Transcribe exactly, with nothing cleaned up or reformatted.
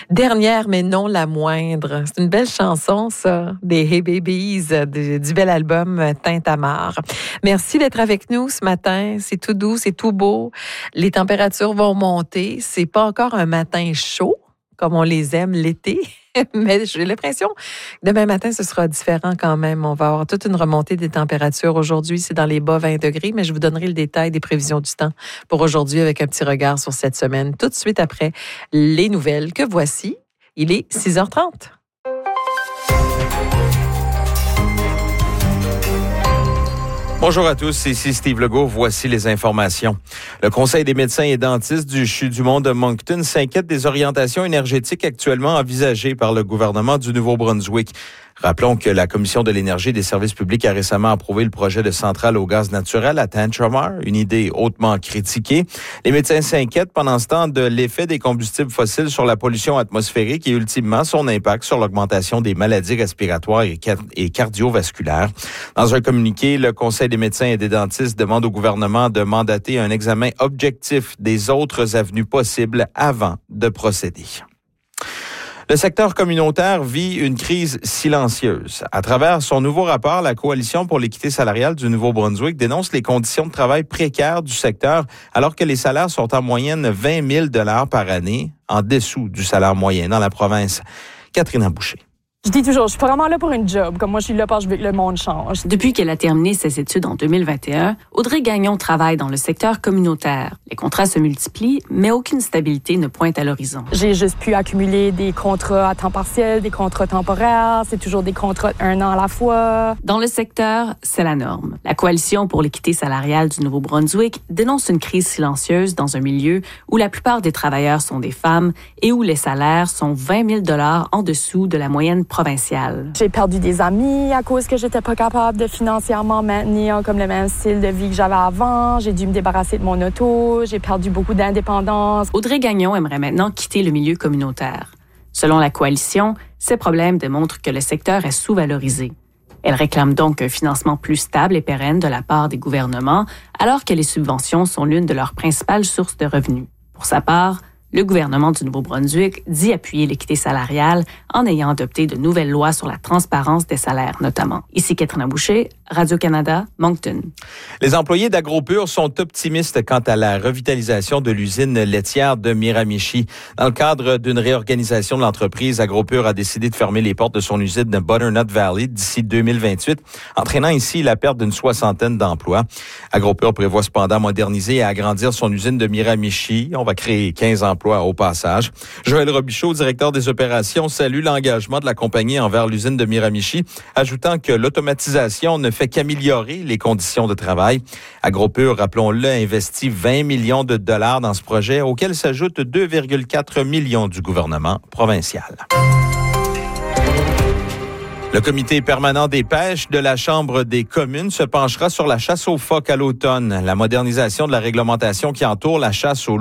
Dernière, mais non la moindre. C'est une belle chanson, ça, des Hey Babies, du, du bel album Tintamarre. Merci d'être avec nous ce matin. C'est tout doux, c'est tout beau. Les températures vont monter. C'est pas encore un matin chaud, comme on les aime l'été, mais j'ai l'impression que demain matin, ce sera différent quand même. On va avoir toute une remontée des températures. Aujourd'hui, c'est dans les bas vingt degrés, mais je vous donnerai le détail des prévisions du temps pour aujourd'hui avec un petit regard sur cette semaine. Tout de suite après les nouvelles que voici. Il est six heures trente. Bonjour à tous, ici Steve Legault. Voici les informations. Le Conseil des médecins et dentistes du C H U du monde de Moncton s'inquiète des orientations énergétiques actuellement envisagées par le gouvernement du Nouveau-Brunswick. Rappelons que la Commission de l'énergie et des services publics a récemment approuvé le projet de centrale au gaz naturel à Tantramar, une idée hautement critiquée. Les médecins s'inquiètent pendant ce temps de l'effet des combustibles fossiles sur la pollution atmosphérique et ultimement son impact sur l'augmentation des maladies respiratoires et, car- et cardiovasculaires. Dans un communiqué, le Conseil des médecins et des dentistes demande au gouvernement de mandater un examen objectif des autres avenues possibles avant de procéder. Le secteur communautaire vit une crise silencieuse. À travers son nouveau rapport, la Coalition pour l'équité salariale du Nouveau-Brunswick dénonce les conditions de travail précaires du secteur alors que les salaires sont en moyenne vingt mille dollars par année, en dessous du salaire moyen dans la province. Catherine Boucher. Je dis toujours, je suis vraiment là pour une job. Comme moi, je suis là parce que je veux que le monde change. Depuis qu'elle a terminé ses études en deux mille vingt et un, Audrey Gagnon travaille dans le secteur communautaire. Les contrats se multiplient, mais aucune stabilité ne pointe à l'horizon. J'ai juste pu accumuler des contrats à temps partiel, des contrats temporaires. C'est toujours des contrats un an à la fois. Dans le secteur, c'est la norme. La Coalition pour l'équité salariale du Nouveau-Brunswick dénonce une crise silencieuse dans un milieu où la plupart des travailleurs sont des femmes et où les salaires sont vingt mille dollars en dessous de la moyenne provinciale. J'ai perdu des amis à cause que j'étais pas capable de financièrement maintenir comme le même style de vie que j'avais avant. J'ai dû me débarrasser de mon auto. J'ai perdu beaucoup d'indépendance. Audrey Gagnon aimerait maintenant quitter le milieu communautaire. Selon la Coalition, ces problèmes démontrent que le secteur est sous-valorisé. Elle réclame donc un financement plus stable et pérenne de la part des gouvernements, alors que les subventions sont l'une de leurs principales sources de revenus. Pour sa part, le gouvernement du Nouveau-Brunswick dit appuyer l'équité salariale en ayant adopté de nouvelles lois sur la transparence des salaires, notamment. Ici Catherine Boucher, Radio-Canada, Moncton. Les employés d'AgroPure sont optimistes quant à la revitalisation de l'usine laitière de Miramichi. Dans le cadre d'une réorganisation de l'entreprise, AgroPure a décidé de fermer les portes de son usine de Butternut Valley d'ici deux mille vingt-huit, entraînant ici la perte d'une soixantaine d'emplois. AgroPure prévoit cependant moderniser et agrandir son usine de Miramichi. On va créer quinze emplois au passage. Joël Robichaud, directeur des opérations, salue l'engagement de la compagnie envers l'usine de Miramichi, ajoutant que l'automatisation ne fait qu'améliorer les conditions de travail. AgroPure, rappelons-le, investit vingt millions de dollars dans ce projet, auquel s'ajoutent deux virgule quatre millions du gouvernement provincial. Le comité permanent des pêches de la Chambre des communes se penchera sur la chasse aux phoques à l'automne. La modernisation de la réglementation qui entoure la chasse aux